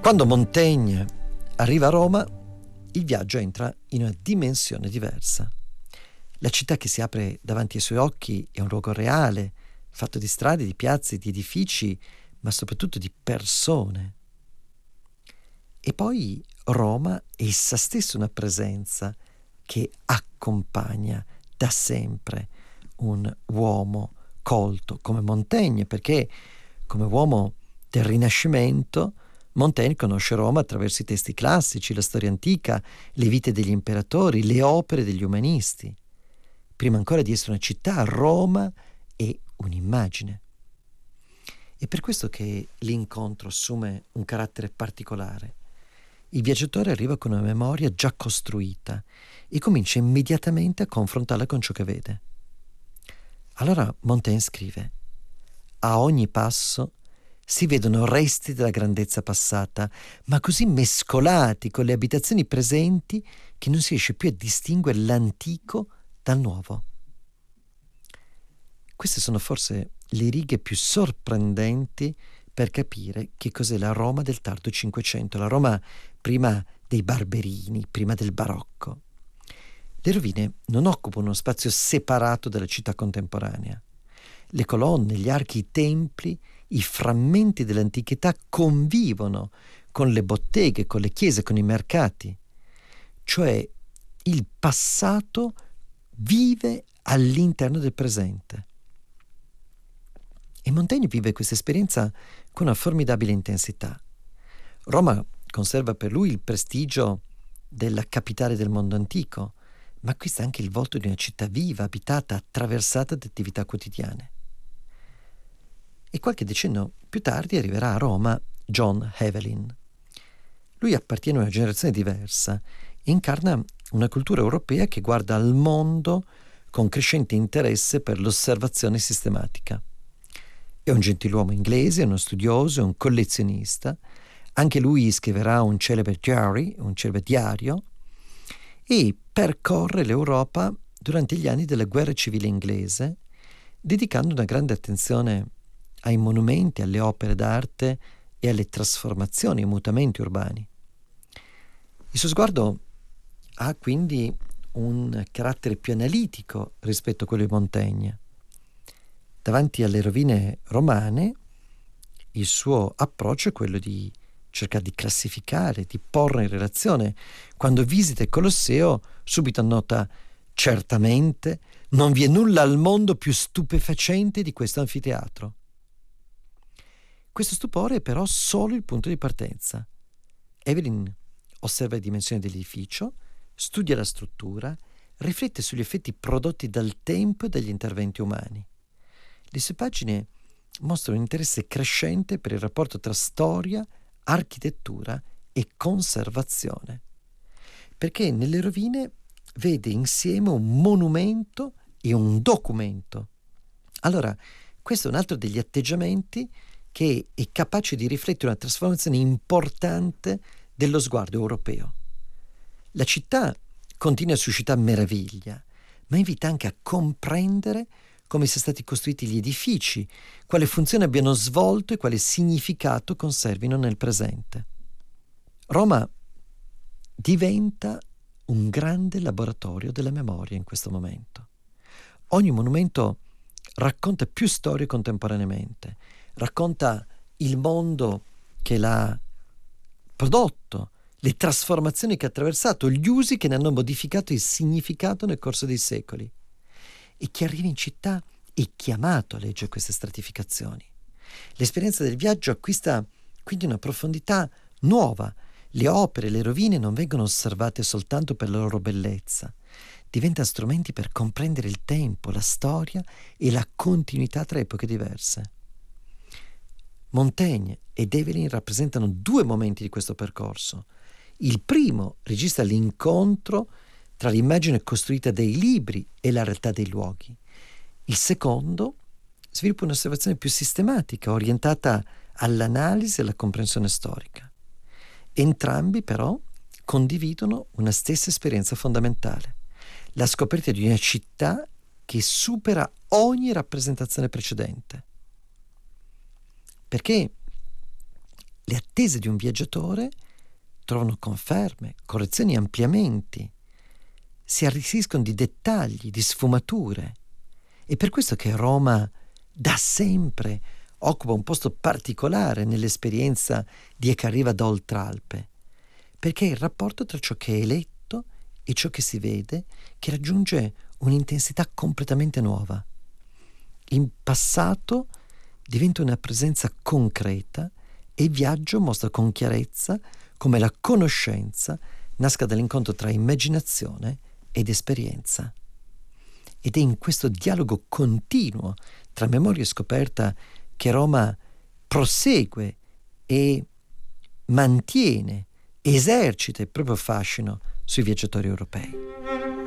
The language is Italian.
Quando Montaigne arriva a Roma, il viaggio entra in una dimensione diversa. La città che si apre davanti ai suoi occhi è un luogo reale, fatto di strade, di piazze, di edifici, ma soprattutto di persone. E poi Roma è essa stessa una presenza che accompagna da sempre un uomo colto come Montaigne, perché come uomo del Rinascimento Montaigne conosce Roma attraverso i testi classici, la storia antica, le vite degli imperatori, le opere degli umanisti. Prima ancora di essere una città, Roma è un'immagine. È per questo che l'incontro assume un carattere particolare. Il viaggiatore arriva con una memoria già costruita e comincia immediatamente a confrontarla con ciò che vede. Allora Montaigne scrive: a ogni passo si vedono resti della grandezza passata, ma così mescolati con le abitazioni presenti che non si riesce più a distinguere l'antico dal nuovo. Queste sono forse le righe più sorprendenti per capire che cos'è la Roma del tardo Cinquecento, la Roma prima dei Barberini, prima del Barocco. Le rovine non occupano uno spazio separato dalla città contemporanea. Le colonne, gli archi, i templi, i frammenti dell'antichità convivono con le botteghe, con le chiese, con i mercati. Cioè il passato vive all'interno del presente. E Montaigne vive questa esperienza con una formidabile intensità. Roma conserva per lui il prestigio della capitale del mondo antico, ma acquista anche il volto di una città viva, abitata, attraversata da attività quotidiane. E qualche decennio più tardi arriverà a Roma John Evelyn. Lui appartiene a una generazione diversa e incarna una cultura europea che guarda al mondo con crescente interesse per l'osservazione sistematica. È un gentiluomo inglese, uno studioso, un collezionista. Anche lui scriverà un celebre diario, e percorre l'Europa durante gli anni della guerra civile inglese, dedicando una grande attenzione ai monumenti, alle opere d'arte e alle trasformazioni e mutamenti urbani. Il suo sguardo ha quindi un carattere più analitico rispetto a quello di Montaigne. Davanti alle rovine romane, il suo approccio è quello di cercare di classificare, di porre in relazione. Quando visita il Colosseo, subito annota: certamente non vi è nulla al mondo più stupefacente di questo anfiteatro. Questo stupore è però solo il punto di partenza. Evelyn osserva le dimensioni dell'edificio, studia la struttura, riflette sugli effetti prodotti dal tempo e dagli interventi umani. Le sue pagine mostrano un interesse crescente per il rapporto tra storia, architettura e conservazione, perché nelle rovine vede insieme un monumento e un documento. Allora, questo è un altro degli atteggiamenti che è capace di riflettere una trasformazione importante dello sguardo europeo. La città continua a suscitare meraviglia, ma invita anche a comprendere come siano stati costruiti gli edifici, quale funzione abbiano svolto e quale significato conservino nel presente. Roma diventa un grande laboratorio della memoria in questo momento. Ogni monumento racconta più storie contemporaneamente, racconta il mondo che l'ha prodotto, le trasformazioni che ha attraversato, gli usi che ne hanno modificato il significato nel corso dei secoli. E chi arriva in città è chiamato a leggere queste stratificazioni. L'esperienza del viaggio acquista quindi una profondità nuova. Le opere, le rovine non vengono osservate soltanto per la loro bellezza, diventano strumenti per comprendere il tempo, la storia e la continuità tra epoche diverse. Montaigne ed Evelyn rappresentano due momenti di questo percorso. Il primo registra l'incontro tra l'immagine costruita dai libri e la realtà dei luoghi. Il secondo sviluppa un'osservazione più sistematica, orientata all'analisi e alla comprensione storica. Entrambi però condividono una stessa esperienza fondamentale, la scoperta di una città che supera ogni rappresentazione precedente. Perché le attese di un viaggiatore trovano conferme, correzioni e ampliamenti, si arricchiscono di dettagli, di sfumature. È per questo che Roma da sempre occupa un posto particolare nell'esperienza di chi arriva da Oltralpe, perché è il rapporto tra ciò che è letto e ciò che si vede che raggiunge un'intensità completamente nuova. In passato diventa una presenza concreta e il viaggio mostra con chiarezza come la conoscenza nasca dall'incontro tra immaginazione ed esperienza. Ed è in questo dialogo continuo tra memoria e scoperta che Roma prosegue e mantiene, esercita il proprio fascino sui viaggiatori europei.